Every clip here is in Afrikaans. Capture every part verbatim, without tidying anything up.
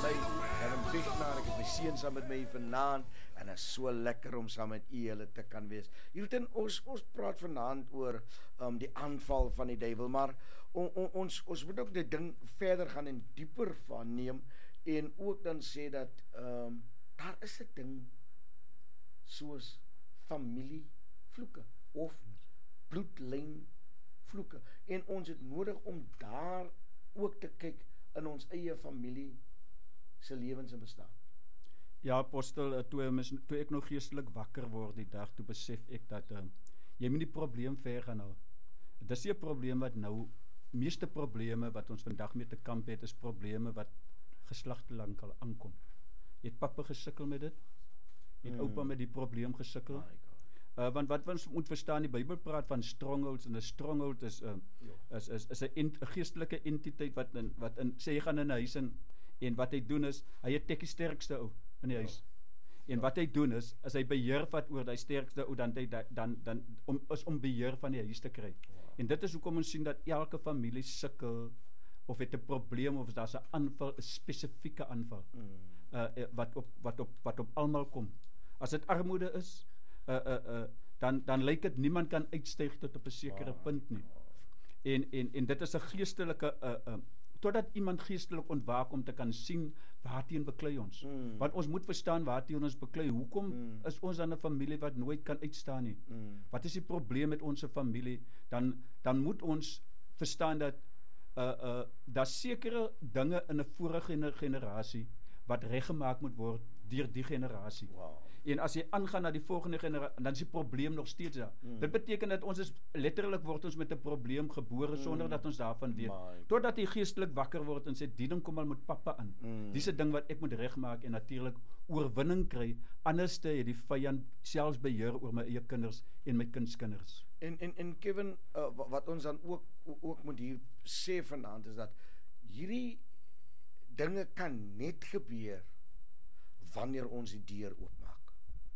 my, Herman Pechnaar, ek het my seun saam met my vanaand, en is so lekker om saam met u julle te kan wees. Hilton, ons, ons praat vanaand oor um, die aanval van die duivel, maar on, on, ons, ons moet ook die ding verder gaan en dieper van neem, en ook dan sê dat, um, daar is 'n ding, soos familievloeke, of bloedlyn vloeke, en ons het nodig om daar ook te kyk in ons eie familie se lewens en bestaan. Ja, apostel, toe, toe ek nog geestelik wakker word die dag, toe besef ek dat uh, jy moet die probleem ver gaan hou. Dit is nie 'n probleem wat nou, meeste probleme wat ons vandag mee te kamp het, is probleme wat geslagte lank al aankom. Jy het pappa gesukkel met dit, jy het mm. oupa met die probleem gesukkel. Uh, want wat ons moet verstaan, die Bybel praat van strongholds, en 'n stronghold is 'n uh, is is is 'n ent, geestelike entiteit wat in wat in sê jy gaan in 'n huis in, en wat hy doen is hy het tekkie sterkste ou in die huis. Ja. En ja. wat hy doen is as hy beheer vat oor die sterkste ou, dan hy dan dan om is om beheer van die huis te kry. Ja. En dit is hoekom ons sien dat elke familie sukkel of het 'n probleem of daar's 'n aanval, 'n spesifieke aanval. Mm. Uh, wat op wat op wat op almal kom. As dit armoede is, Uh, uh, uh, dan, dan lyk dit niemand kan uitstyg tot op 'n sekere wow. punt nie. En, en, en dit is 'n geestelike, uh, uh, totdat iemand geestelik ontwaak om te kan sien, waarteen beklei ons. Mm. Want ons moet verstaan waarteen ons beklei. Hoekom mm. is ons dan 'n familie wat nooit kan uitstaan nie? Mm. Wat is die probleem met ons familie? Dan, dan moet ons verstaan dat uh, uh, daar sekere dinge in 'n vorige generasie wat reggemaak moet word deur die generasie. Wow. En as jy aangaan na die volgende generasie, dan is die probleem nog steeds daar. Mm. Dit beteken dat ons is, letterlik word ons met 'n probleem gebore, mm. sonder dat ons daarvan weet. My. Totdat jy geestelik wakker word en sê, die ding kom al met pappa aan. Mm. Dis 'n ding wat ek moet regmaak en natuurlik oorwinning kry, anders te het die vyand selfs beheer oor my eie kinders en my kindskinders. En, en, en Kevin, uh, wat ons dan ook, ook moet hier sê vanaand, is dat hierdie dinge kan net gebeur wanneer ons die deur oopmaak.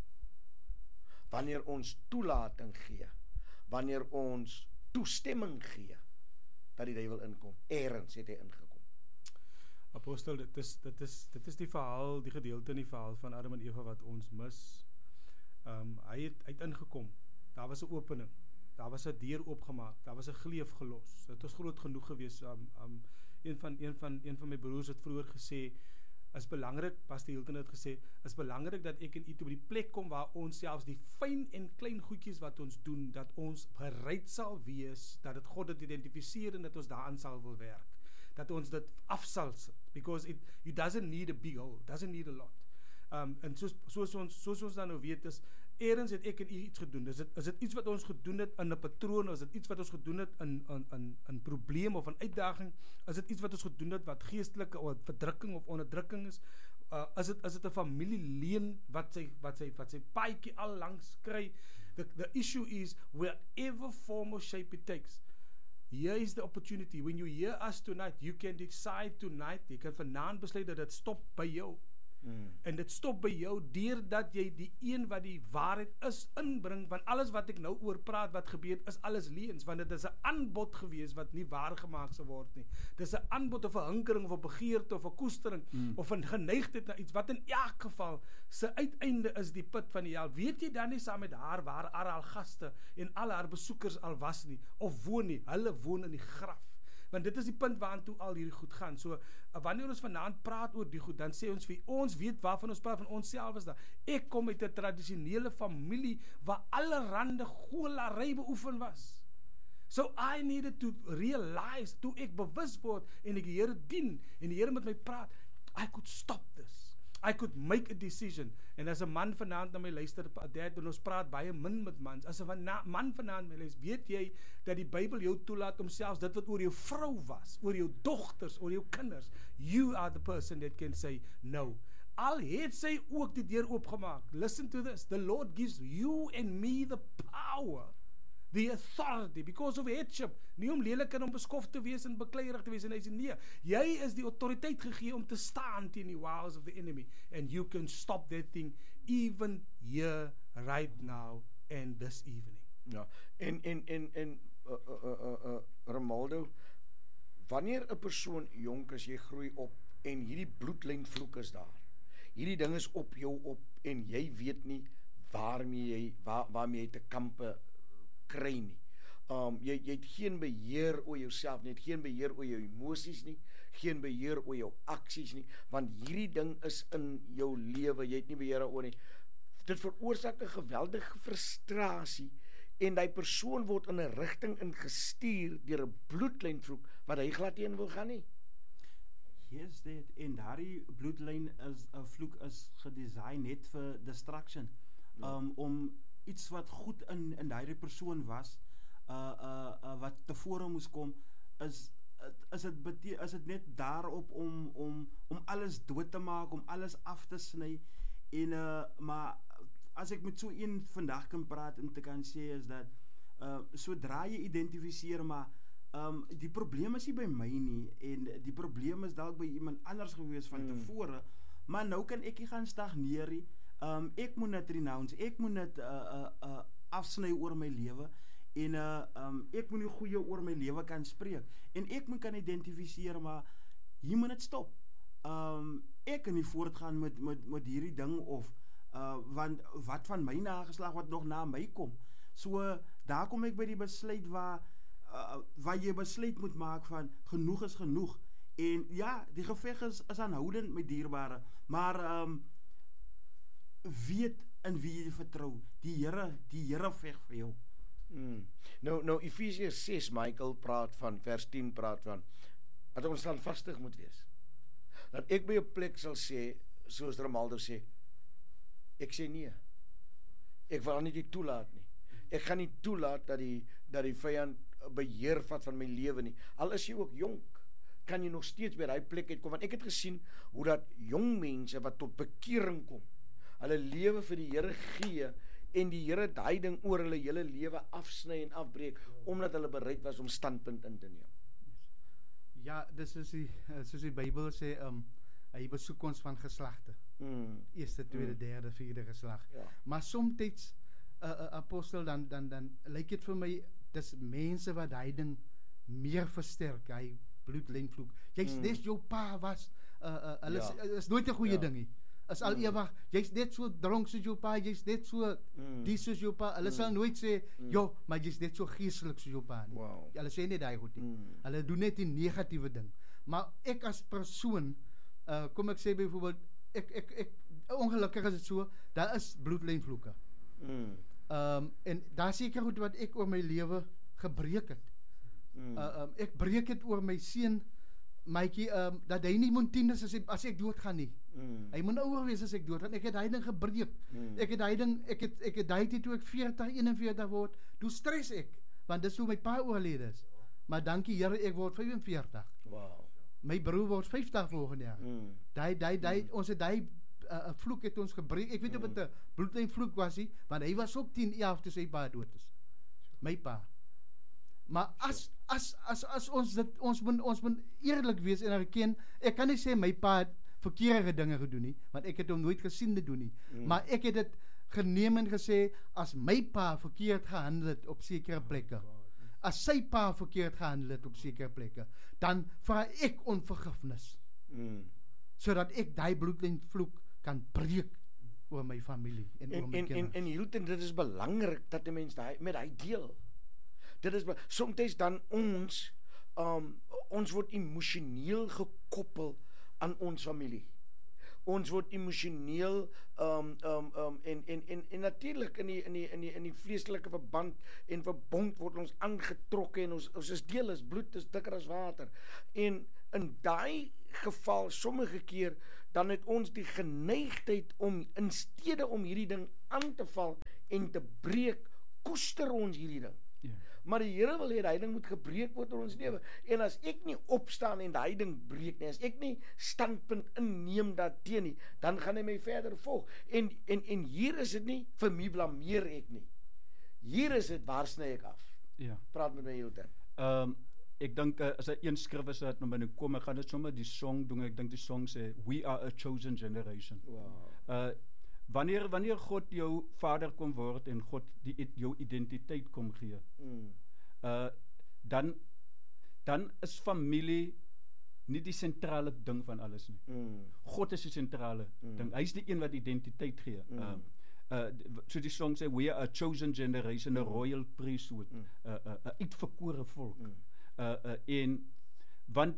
Wanneer ons toelating gee. Wanneer ons toestemming gee dat die duiwel inkom. Eerens het hy ingekom. Apostel, dit is dit is dit is die verhaal, die gedeelte in die verhaal van Adam en Eva wat ons mis. Um, hy het uit ingekom. Daar was 'n opening. Daar was 'n deur oopgemaak. Daar was 'n gleuf gelos. Dit was groot genoeg geweest. Um, um, een van een van een van my broers het vroeër gesê, is belangrik, Pastor Hilton het gesê, is belangrik dat ek en u toe by die plek kom waar ons selfs die fyn en klein goedjies wat ons doen, dat ons bereid sal wees, dat dit God dit identifiseer en dat ons daaraan sal wil werk. Dat ons dit af sal sit, because it, it doesn't need a big hole, doesn't need a lot. Um, en soos, soos, ons, soos ons dan nou weet is, eerens het ek en u iets gedoen, is dit, is dit iets wat ons gedoen het in 'n patroon, is dit iets wat ons gedoen het in, in, in, in probleem of in uitdaging, is dit iets wat ons gedoen het wat geestelike of verdrukking of onderdrukking is, uh, is dit is dit 'n familieleen wat sy, wat sy, wat sy paadjie al langs kry. The, the issue is, whatever form or shape it takes, here is the opportunity. When you hear us tonight, you can decide tonight, jy kan vanaand besluit dat dit stop by jou. Hmm. En dit stop by jou deurdat jy die een wat die waarheid is inbring, want alles wat ek nou oor praat wat gebeur is alles leens, want dit is 'n aanbod gewees wat nie waar gemaak sou word nie. Dit is 'n aanbod of 'n hinkering of 'n begeerte of 'n koestering hmm. of 'n geneigtheid na iets wat in elk geval se uiteinde is die put van die hel. Weet jy dan nie saam met haar waar haar gaste en al haar besoekers al was nie of woon nie, hulle woon in die graf. Want dit is die punt waartoe al hierdie goed gaan. So, wanneer ons vanaand praat oor die goed, dan sê ons vir ons weet waarvan ons praat, van ons self is daar. Ek kom uit 'n tradisionele familie waar allerhande goolary beoefen was. So I needed to realize, toe ek bewus word en ek die Here dien en die Here met my praat, I could stop this. I could make a decision. En as 'n man vanaand na my luister, dad, en ons praat baie min met mans, as 'n man vanaand my luister, weet jy dat die Bybel jou toelaat om selfs dit wat oor jou vrou was, oor jou dogters, oor jou kinders, you are the person that can say no. Al het sy ook die deur oopgemaak. Listen to this. The Lord gives you and me the power, the authority, because of headship, nie om lelik en om beskof te wees en bekleierig te wees, en hy sê nee, jy is die autoriteit gegee om te staan teen die wiles of the enemy, and you can stop that thing even here, right now, and this evening. Ja, en, en, en, en, uh, uh, uh, uh, Romaldo, wanneer 'n persoon jonk is, jy groei op en hierdie bloedlynvloek is daar. Hierdie ding is op jou op en jy weet nie waarmee jy waar, waarmee jy te kampe kry nie. Um, jy, jy het geen beheer oor jouself nie, jy het geen beheer oor jou emosies nie, geen beheer oor jou aksies nie, want hierdie ding is in jou lewe, jy het nie beheer oor nie. Dit veroorsaak 'n geweldige frustrasie en die persoon word in 'n rigting ingestuur deur 'n bloedlynvloek wat hy glad nie in wil gaan nie. Yes, dit en daardie bloedlyn is 'n vloek is gedesign net vir distraction. Ja. Um, om iets wat goed in in daardie persoon was, uh uh, uh wat tevore moes kom, is is dit bete- is dit net daarop om om om alles dood te maak, om alles af te sny. En uh maar as ek met so een vandag kan praat om te kan sê is dat uh sodra jy identifiseer maar um die probleem is nie by my nie en die probleem is dalk by iemand anders gewees van Mm. tevore, maar nou kan ek nie gaan stagneer nie. Um ek moet net renounce, ek moet net uh uh, uh afsny oor my lewe en uh um ek moet nie goeie oor my lewe kan spreek en ek moet kan identifiseer maar hier moet dit stop. Um ek kan nie voortgaan met met met hierdie ding of uh want wat van my nageslag wat nog na my kom. So daar kom ek by die besluit waar uh, waar jy besluit moet maak van genoeg is genoeg. En ja, die geveg is is aanhoudend met dierbare, maar um weet in wie jy vertrou. Die Here, die Here veg vir jou. Hmm. Nou, nou Efesiërs ses, Michael praat van, vers tien praat van, dat ons standvastig moet wees. Dat ek by 'n plek sal sê, soos Romaldo sê, ek sê nee. Ek wil nie dit toelaat nie. Ek gaan nie toelaat dat die, dat die vyand beheer vat van my lewe nie. Al is jy ook jonk, kan jy nog steeds by daai plek uitkom, want ek het gesien hoe dat jong mense wat tot bekering kom, hulle lewe vir die Here gee en die Here daai ding oor hulle hele lewe afsny en afbreek omdat hulle bereid was om standpunt in te neem. Ja, dis is die soos die Bybel sê, um, hy besoek ons van geslagte. Mm. Eerste, tweede, Mm. derde, vierde geslag. Ja. Maar soms 'n uh, uh, apostel dan dan dan lyk dit vir my dis mense wat hy ding meer versterk, hy bloedlynvloek. Jy's Mm. dis jou pa was uh, uh, hulle Ja. is, is nooit 'n goeie Ja. ding nie. Is al Mm. ewig, jy's net so dronk soos jou pa, jy's net so Mm. die soos jou pa. Hulle Mm. sal nooit sê, Mm. "Jo, maar jy's net so geestelik soos jou pa nie." Wow. Hulle sê net daai goed nie. Mm. Hulle doen net die negatiewe ding. Maar ek as persoon, uh, kom ek sê byvoorbeeld, ek ek ek ongelukkig is dit so, daar is bloedlynvloeke. Mm. Um en daar seker goed wat ek oor my lewe gebreek het. Mm. Uh, um, ek breek dit oor my seun Maatjie, um dat hy nie moet tien is as, hy, as ek doodgaan nie. Mm. Hy moet ouer wees as ek doodgaan. Ek het daai ding gebreek. Mm. Ek het daai ding ek het ek het daai tyd toe ek veertig, eenenveertig word, toe stres ek want dis hoe my pa oorlede is. Maar dankie Here, ek word vyfenveertig. Wow. My broer word vyftig volgende jaar. Mm. Daai daai daai ons het daai 'n uh, vloek het ons gebreek. Ek weet nie of dit 'n bloedlynvloek was nie, want hy was ook tien, elf toe sy pa dood is. My pa. Maar as as as as ons dit ons moet ons moet eerlik wees en erken, ek kan nie sê my pa het verkeerde dinge gedoen nie, want ek het hom nooit gesien dit doen nie. Mm. Maar ek het dit geneem en gesê as my pa verkeerd gehandel het op sekere plekke. As sy pa verkeerd gehandel het op sekere plekke, dan vra ek om vergifnis. Mm. Sodat ek daai bloedlynvloek kan breek oor my familie en, En oor my en en kinders. en Hilton, dit is belangrik dat 'n mens daai met daai deel. Dit is soms dan ons um ons word emosioneel gekoppel aan ons familie. Ons word emosioneel um um um en en en en natuurlik in die in die in die in die vleeslike verband en verbond word ons aangetrokke en ons ons is deel is bloed is dikker as water. En in daai geval sommige keer dan het ons die geneigtheid om in steede om hierdie ding aan te val en te breek, koester ons hierdie ding. Ja. Maar die Here wil hê daai ding moet gebreek word in ons lewe. En as ek nie opstaan en daai ding breek nie, as ek nie standpunt inneem daarteen nie, dan gaan hy my verder volg. En en en hier is dit nie vir my blameer ek nie. Hier is dit waar sny ek af. Ja. Praat met my Hilton. Ehm um, ek dink uh, as hy een skrif is dat nou binne kom, ek gaan dit sommer die song doen. Ek dink die song sê we are a chosen generation. Wow. Uh wanneer wanneer God jou vader kom word en God die jou identiteit kom gee. Mm. Uh dan dan is familie nie die sentrale ding van alles nie. Mm. God is die sentrale Mm. ding. Hy is die een wat identiteit gee. Mm. Uh, uh, so die song sê, we are a chosen generation, a royal priesthood, 'n Mm. uh, uh, uh, uitverkore volk. Mm. Uh, uh, en want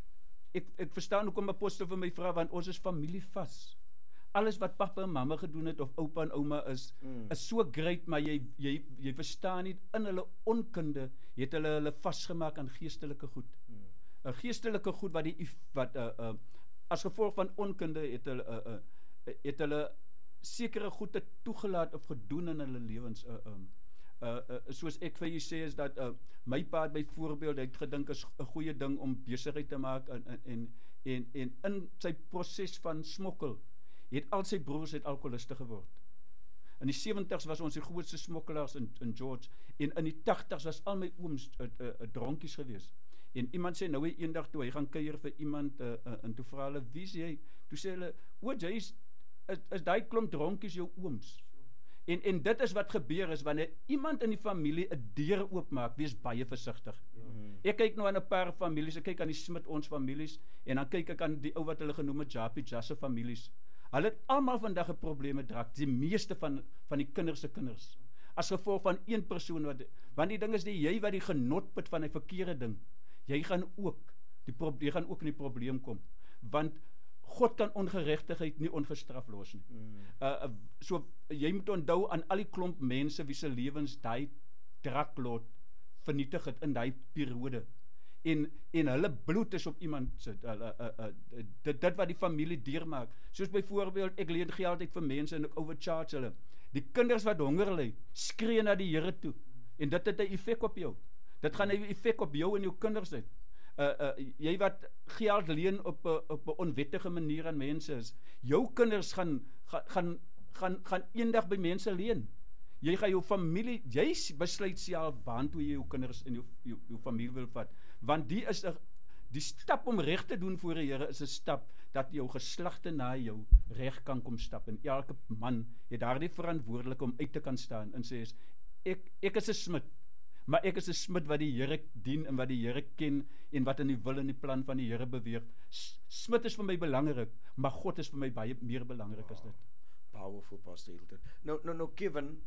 ek ek verstaan hoekom apostel vir my vra, want ons is familie vas. Alles wat pappa en mamma gedoen het of oupa en ouma is Mm. is so great, maar jy jy jy verstaan nie, in hulle onkunde het hulle hulle vasgemaak aan geestelike goed. Mm. 'n Geestelike goed wat die wat uh, uh, as gevolg van onkunde het hulle uh, uh, het hulle sekere goede toegelaat of gedoen in hulle lewens. Uh, um, uh, uh, soos ek vir julle sê is dat uh, my pa het byvoorbeeld, hy het gedink is 'n goeie ding om besigheid te maak en en en en, en in sy proses van smokkel het al sy broers het alkoholiste geword. In die sewentig's was ons die grootste smokkelaars in in George en in die tagtig's was al my ooms uh, uh, uh, dronkies geweest. En iemand sê nou hy eendag toe hy gaan kuier vir iemand uh, uh, en toe vra hulle wie is jy? Toe sê hulle o jy is is, is daai klomp dronkies jou ooms. En en dit is wat gebeur is wanneer iemand in die familie 'n deur oopmaak, wees baie versigtig. Mm. Ek kyk nou aan 'n paar families, ek kyk aan die Smit ons families en dan kyk ek aan die ou wat hulle genoem het Japie Jasse families. Hulle het almal vandag 'n probleem met drank, die meeste van van die kinders se kinders. As gevolg van een persoon wat want die ding is die jy wat die genot put van 'n verkeerde ding. Jy gaan ook die jy gaan ook in die probleem kom. Want God kan ongeregtigheid nie ongestraf los nie. Mm. Uh, uh so jy moet onthou aan al die klomp mense wie se lewens daai draklot vernietig het in daai periode. En en hulle bloed is op iemand sit. Uh, uh, uh, uh, dit dit wat die familie deurmaak. Soos byvoorbeeld ek leen geld uit vir mense en ek overcharge hulle. Die kinders wat honger ly, skree na die Here toe. En dit het 'n effek op jou. Dit gaan 'n effek op jou en jou kinders hê. Uh, uh, jy wat geld leen op 'n op 'n onwettige manier aan mense is, jou kinders gaan gaan gaan gaan, gaan eendag by mense leen. Jy gaan jou familie, jy besluit self waartoe jy jou kinders en jou jou, jou familie wil vat, want die is 'n die stap om reg te doen voor die Here is 'n stap dat jou geslagte na jou reg kan kom stap en elke man het daardie verantwoordelik om uit te kan staan en sê ek ek is 'n smid. Maar ek is 'n smid wat die Here dien en wat die Here ken en wat in die wil en die plan van die Here beweeg. Smid is vir my belangrik, maar God is vir my baie meer belangrik as dit. Powerful, Pastor Hilton. Nou nou nou Kevin,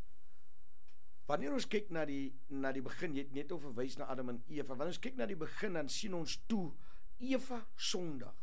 wanneer ons kyk na die na die begin, jy het net al verwys na Adam en Eva. Wanneer ons kyk na die begin, dan sien ons toe Eva sondig.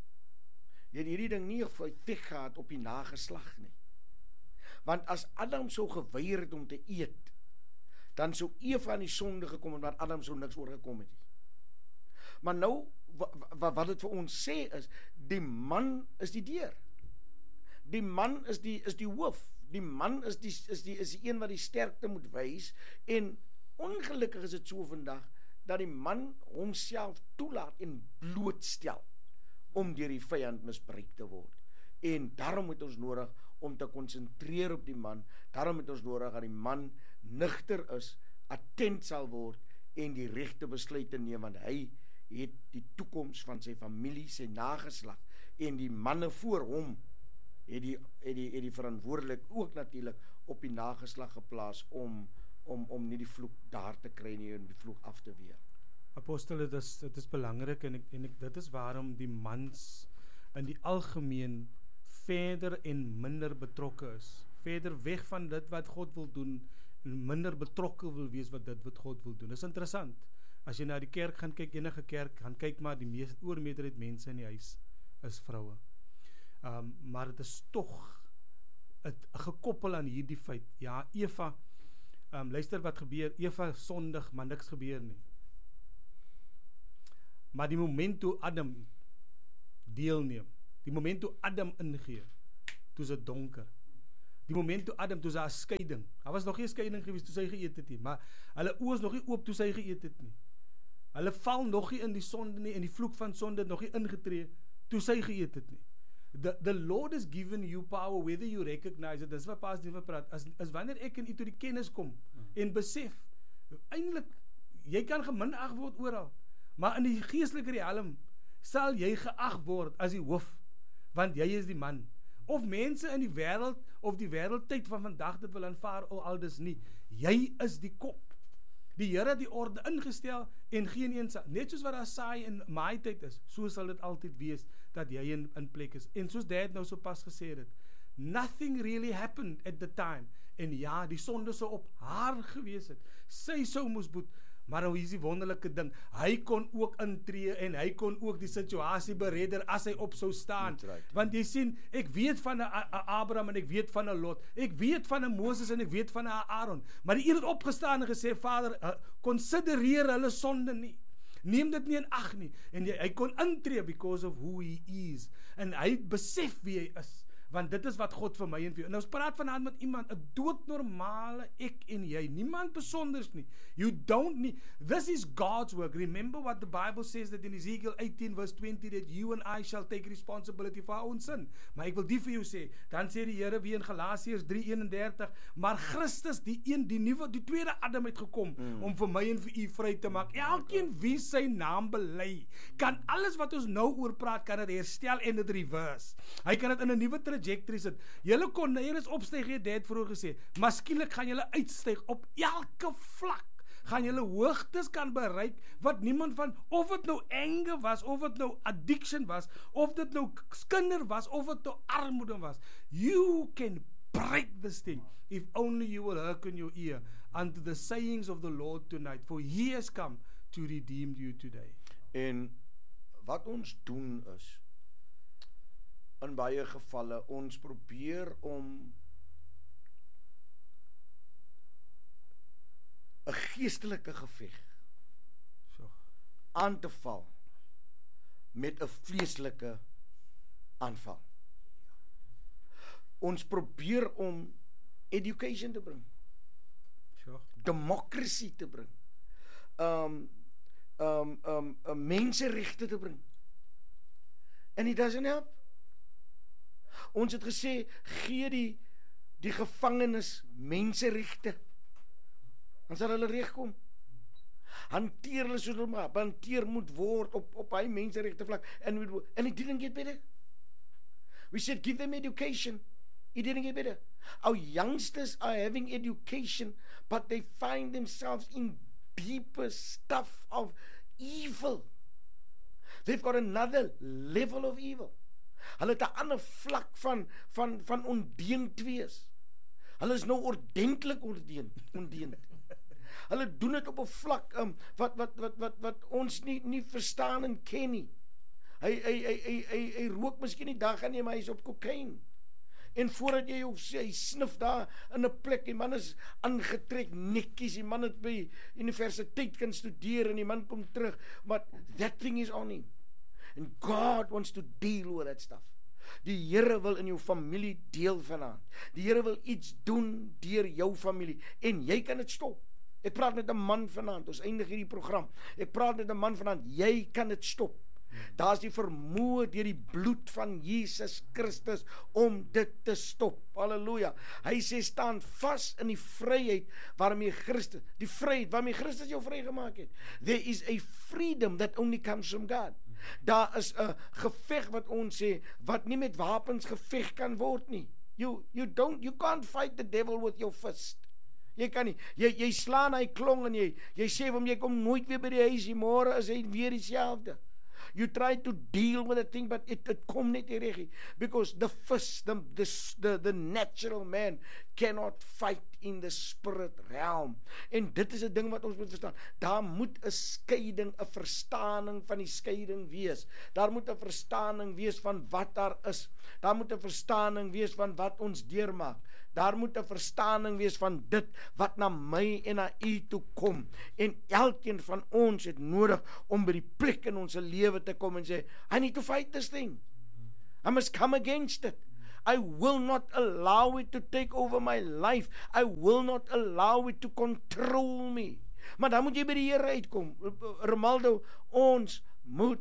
Jy het hierdie ding nie effek gehad op die nageslag nie. Want as Adam sou geweier het om te eet, dan sou Eva in die sonde gekom en wat Adam sou niks oorgekom het nie. Maar nou wat wat dit vir ons sê is, die man is die deur. Die man is die is die hoof. Die man is die is die is die een wat die sterkte moet wys en ongelukkig is dit so vandag dat die man homself toelaat en blootstel om deur die vyand misbruik te word. En daarom het ons nodig om te konsentreer op die man. Daarom het ons nodig dat die man nugter is, attent sal word en die regte besluite neem, want hy het die toekoms van sy familie, sy nageslag en die manne voor hom het die het die het die verantwoordelik ook natuurlik op die nageslag geplaas om om om nie die vloek daar te kry nie en die vloek af te weer. Apostel, dit is dit is belangrik en ek, en ek, dit is waarom die mans in die algemeen verder en minder betrokke is. Verder weg van dit wat God wil doen en minder betrokke wil wees wat dit wat God wil doen. Dit is interessant. As jy na die kerk gaan kyk, enige kerk, gaan kyk maar die meeste oormeerderheid mense in die huis is vroue. Um, maar dit is tog het gekoppel aan hierdie feit. Ja, Eva, um, luister wat gebeur, Eva sondig, maar niks gebeur nie. Maar die moment toe Adam deelneem, die moment toe Adam ingee, toe is het donker. Die moment toe Adam, toe is daar scheiding. Daar was nog geen scheiding geweest toe sy geëet het nie, maar hulle oë is nog nie oop toe sy geëet het nie. Hulle val nog nie in die sonde nie, en die vloek van sonde nog nie ingetree toe sy geëet het nie. The, the Lord has given you power, whether you recognize it. Dis wat Paas die praat, as, as wanneer ek en u tot die kennis kom, mm. en besef, eintlik, jy kan geminag word oral, maar in die geestelike realm, sal jy geag word as die hoof, want jy is die man. Of mense in die wêreld, of die wêreldtyd van vandag dit wil aanvaar, al aldus nie, jy is die kop. Die Here het die orde ingestel en geen een sal, net soos wat daar saai en maai tyd is, so sal dit altyd wees dat jy in, in plek is. En soos Dad nou so pas gesê het, nothing really happened at the time. En ja, die sonde sou op haar gewees het. Sy sou moes boet. Maar nou hier is die wonderlike ding, hy kon ook intree en hy kon ook die situasie beredder as hy op sou staan. Right. Want jy sien, ek weet van 'n Abraham en ek weet van 'n Lot. Ek weet van 'n Moses en ek weet van 'n Aaron. Maar die een het opgestaan en gesê, Vader, uh, konsidereer hulle sonde nie. Neem dit nie in ag nie. En hy, hy kon intree because of who he is. En hy besef wie hy is. Want dit is wat God vir my en vir jou. Nou ons praat vanaand met iemand, 'n doodnormale ek en jy. Niemand besonders nie. You don't need. This is God's work. Remember what the Bible says that in Ezekiel eighteen verse twenty that you and I shall take responsibility for our own sin. Maar ek wil die vir jou sê. Dan sê die Here weer in Galasiërs drie eenendertig, maar Christus, die een, die nuwe, die tweede Adam het gekom mm. om vir my en vir u vry te maak. Elkeen wie sy naam bely, kan alles wat ons nou oor praat, kan dit herstel en dit reverse. Hy kan dit in 'n nuwe trajectory sit. Julle kon eers opstyg, het dit vroeër gesê, maar skielik gaan julle uitstyg op elke vlak. Gaan julle hoogtes kan bereik wat niemand van, of dit nou anger was, of dit nou addiction was, of dit nou skinder was, of dit nou armoede was. You can break this thing if only you will hearken your ear unto the sayings of the Lord tonight, for he has come to redeem you today. En wat ons doen is, in baie gevalle, ons probeer om 'n geestelike geveg so. aan te val met 'n vleeslike aanval. Ons probeer om education te bring, so. democracy te bring, um, um, um, um, menseregte te bring. And it doesn't help. Ons het gesê, gee die, die gevangenes menseregte, dan sal hulle regkom. Hanteer hulle soos hulle maar hanteer moet word op, op hy menseregte vlak. And, we, and it didn't get better. We said, give them education. It didn't get better. Our youngsters are having education, but they find themselves in deeper stuff of evil. They've got another level of evil. Hulle het 'n ander vlak van, van, van ondeend wees. Hulle is nou ordentlik ondeend. ondeend. Hulle doen dit op 'n vlak um, wat, wat, wat, wat, wat ons nie, nie verstaan en ken nie. Hy, hy, hy, hy, hy, hy rook miskien die dag aan nie, maar hy is op kokain. En voordat jy ook sê, hy snif daar in 'n plek, die man is aangetrek netjies, die man het by universiteit kan studeer en die man kom terug, but that thing is on him. And God wants to deal with that stuff. Die Here wil in jou familie deel vanaand. Die Here wil iets doen deur jou familie en jy kan dit stop. Ek praat met 'n man vanaand, ons eindig hierdie program. Ek praat met 'n man vanaand, jy kan dit stop. Daar's die vermoë deur die bloed van Jesus Christus om dit te stop. Halleluja. Hy sê staan vas in die vryheid waarmee Christus, die vryheid waarmee Christus jou vrygemaak het. There is a freedom that only comes from God. Daar is 'n geveg wat ons sê wat nie met wapens geveg kan word nie. You you don't you can't fight the devil with your fist. Jy kan nie. Jy jy slaan hy klong en jy jy sê vir hom jy kom nooit weer by die huis nie, môre is hy weer dieselfde. You try to deal with a thing, but it, it kom net nie reg nie. Because the fist, the, the, the, the natural man cannot fight in the spirit realm. En dit is 'n ding wat ons moet verstaan. Daar moet 'n skeiding, 'n verstaaning van die skeiding wees. Daar moet 'n verstaaning wees van wat daar is. Daar moet 'n verstaaning wees van wat ons deurmaak. Daar moet 'n verstaaning wees van dit wat na my en na u toe kom. En elkeen van ons het nodig om by die plek in ons lewe te kom en sê, I need to fight this thing. I must come against it. I will not allow it to take over my life. I will not allow it to control me. Maar dan moet jy by die Here uitkom. Romaldo, ons moet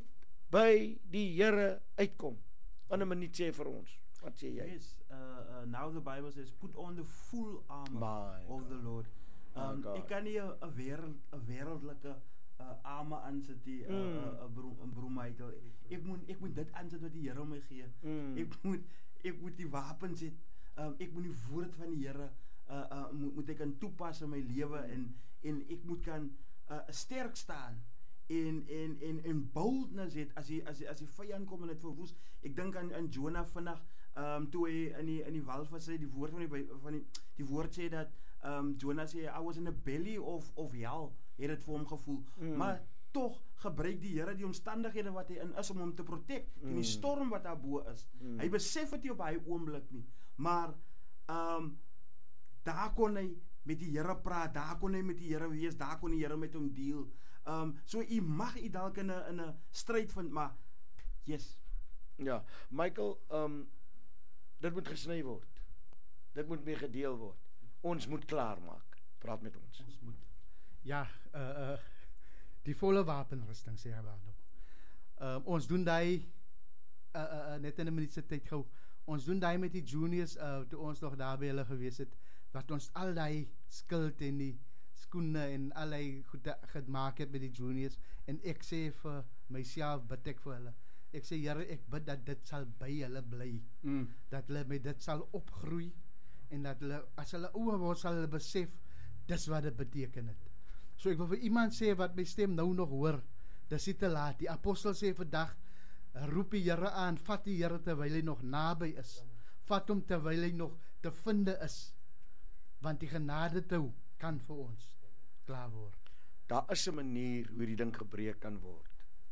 by die Here uitkom. Want 'n minuut sê vir ons. Wat sê jy? Yes, uh, uh, now the Bible says, put on the full armor My of God. the Lord. Um, God. ek kan nie 'n wereld, 'n wêreldelike uh, armor aansit die 'n Mm. uh, uh, broer uh, broer Michael. Ek moet ek moet dit aansit wat die Here my gee. Mm. Ek moet ek moet die wapens hê. Um, ek moet die woord van die Here uh, uh, moet, moet ek kan toepas in my lewe en en ek moet kan uh, sterk staan en en en en boldness het as die as die as die vyand kom en dit verwoes. Ek dink aan aan Jonah vinnig, ehm um, toe hy in die in die walvis sê die woord van die van die die woord sê dat ehm um, Jonah sê I was in the belly of of hell, het dit vir hom gevoel. Mm. Maar tog gebruik die Here die omstandighede wat hy in is om hom te protect teen mm. die storm wat daar bo is. Mm. Hy besef dit nie op hy oomblik nie, maar ehm um, daar kon hy met die Here praat, daar kon hy met die Here wees, daar kon die Here met hom deel. Ehm um, so u mag u dalk in 'n in 'n stryd vind, maar yes. Ja, Michael, ehm um, dit moet gesny word. Dit moet mee gedeel word. Ons moet klaarmaak. Praat met ons. Ons moet. Ja, uh uh die volle wapenrusting sê hulle nou. Ehm uh, ons doen daai uh, uh, uh net in 'n minuut se tyd gou. Ons doen daai met die juniors uh toe ons nog daar by hulle gewees het, wat ons al daai skild en die skoene en allerlei goed gemaak het met die juniors, en ek sê vir myself, bid ek vir hulle. Ek sê Here, ek bid dat dit sal by hulle bly. Mm. Dat hulle met dit sal opgroei en dat hulle as hulle ouer word sal hulle besef dis wat dit beteken het. So ek wil vir iemand sê wat my stem nou nog hoor, dis nie te laat. Die apostel sê vandag, roep die Here aan, vat die Here terwyl hy nog naby is. Vat hom terwyl hy nog te vinde is. Want die genade toe kan vir ons klaar word. Daar is 'n manier hoe die ding gebreek kan word.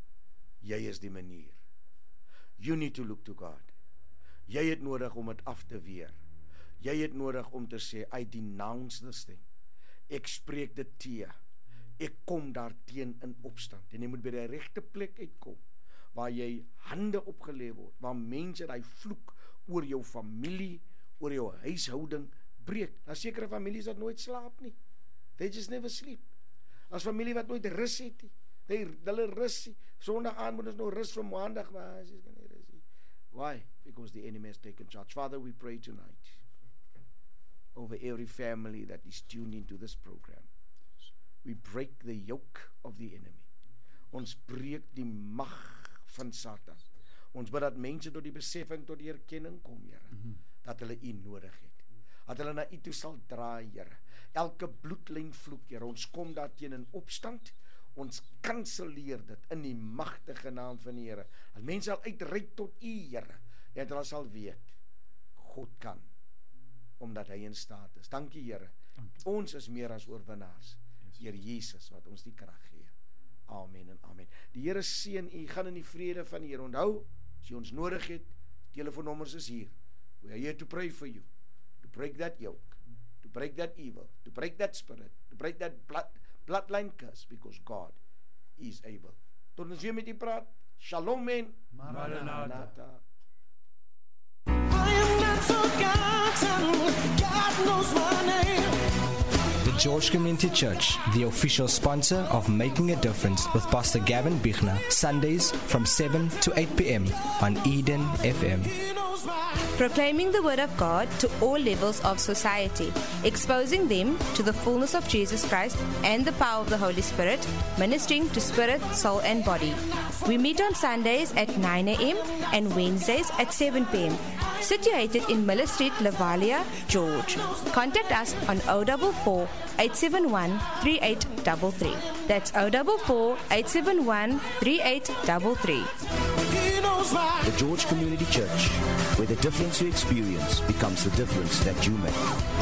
Jy is die manier. You need to look to God. Jy het nodig om dit af te weer. Jy het nodig om te sê, I denounce this thing. Ek spreek dit teë. Ek kom daarteen in opstand. En jy moet by die regte plek uitkom, waar jy hande opgelê word, waar mense daai vloek oor jou familie, oor jou huishouding breek. Daar sekere families wat nooit slaap nie. They just never sleep. As familie wat nooit rus het nie. They, hulle rus nie. Sondag aan moet ons nou rus vir maandag, maar as jy kan nie rus nie. Why? Because the enemy has taken charge. Father, we pray tonight over every family that is tuned into this program. We break the yoke of the enemy. Ons breek die mag van Satan. Ons bid dat mense tot die besefing, tot die erkenning kom, Here, mm-hmm. dat hulle U nodig het. Dat hulle na U toe sal draai, Here. Elke bloedlyn vloek, Here, ons kom daarteen in opstand. Ons kanselleer dit in die magtige naam van die Here. Dat mense sal uitreik tot U, Here, en hulle sal weet, God kan, omdat hy in staat is. Dankie, Here. Dankie. Ons is meer as oorwinnaars. Yes. Here Jesus, wat ons die krag gee. Amen en amen. Die Here seën u, gaan in die vrede van die Here. Onthou, as jy ons nodig het, telefoonnommers is hier. We are here to pray for you, to break that yoke, to break that evil, to break that spirit, to break that blood, bloodline curse, because God is able. Tot ons weer met u praat. Shalom en Maranatha. I am not forgotten. God knows my name. The George Community Church, the official sponsor of Making a Difference with Pastor Gavin Bichner, Sundays from seven to eight p.m. on Eden F M. Proclaiming the word of God to all levels of society, exposing them to the fullness of Jesus Christ and the power of the Holy Spirit, ministering to spirit, soul and body. We meet on Sundays at nine a.m. and Wednesdays at seven p.m. Situated in Miller Street, Lavalia, George. Contact us on zero four four, eight seven one, three eight three three. That's zero four four, eight seven one, three eight three three. The George Community Church, where the difference you experience becomes the difference that you make.